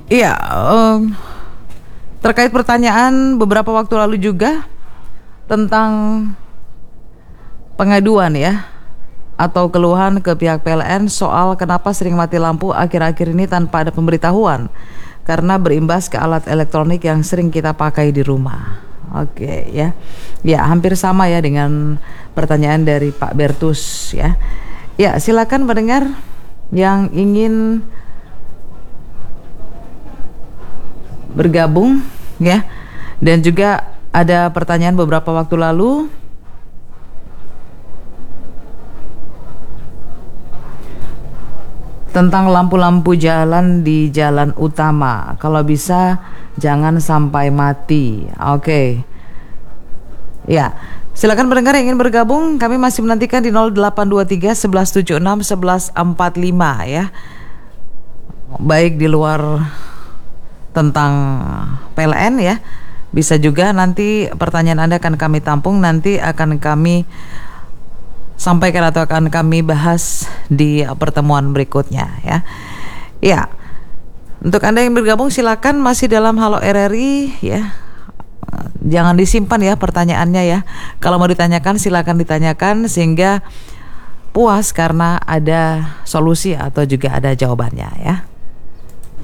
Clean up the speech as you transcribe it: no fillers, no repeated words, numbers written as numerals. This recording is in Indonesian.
Iya, terkait pertanyaan beberapa waktu lalu juga tentang pengaduan ya atau keluhan ke pihak PLN soal kenapa sering mati lampu akhir-akhir ini tanpa ada pemberitahuan karena berimbas ke alat elektronik yang sering kita pakai di rumah. Oke ya. Ya, hampir sama ya dengan pertanyaan dari Pak Bertus ya. Ya, silakan pendengar yang ingin bergabung ya. Dan juga ada pertanyaan beberapa waktu lalu tentang lampu-lampu jalan di jalan utama. Kalau bisa jangan sampai mati. Oke. Ya, silakan pendengar yang ingin bergabung. Kami masih menantikan di 0823 1176 1145 ya. Baik di luar tentang PLN ya. Bisa juga nanti pertanyaan Anda akan kami tampung, nanti akan kami sampaikan atau akan kami bahas di pertemuan berikutnya ya. Ya. Untuk Anda yang bergabung silakan masih dalam Halo RRI ya. Jangan disimpan ya pertanyaannya ya. Kalau mau ditanyakan silakan ditanyakan sehingga puas karena ada solusi atau juga ada jawabannya ya.